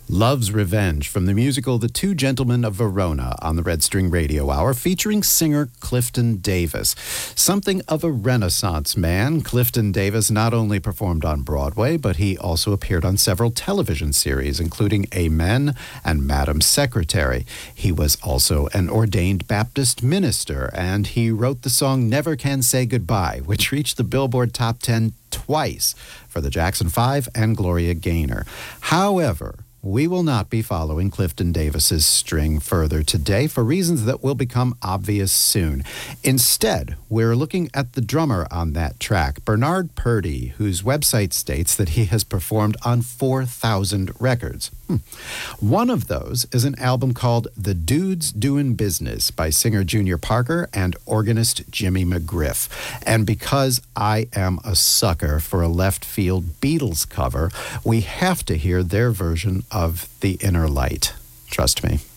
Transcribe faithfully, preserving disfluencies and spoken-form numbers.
Love's Revenge from the musical The Two Gentlemen of Verona on the Red String Radio Hour, featuring singer Clifton Davis. Something of a Renaissance man, Clifton Davis not only performed on Broadway, but he also appeared on several television series, including Amen and Madam Secretary. He was also an ordained Baptist minister, and he wrote the song Never Can Say Goodbye, which reached the Billboard Top ten twice for the Jackson Five and Gloria Gaynor. However, we will not be following Clifton Davis's string further today for reasons that will become obvious soon. Instead, we're looking at the drummer on that track, Bernard Purdie, whose website states that he has performed on four thousand records. Hmm. One of those is an album called The Dudes Doin' Business by singer Junior Parker and organist Jimmy McGriff. And because I am a sucker for a left field Beatles cover, we have to hear their version of The Inner Light. Trust me.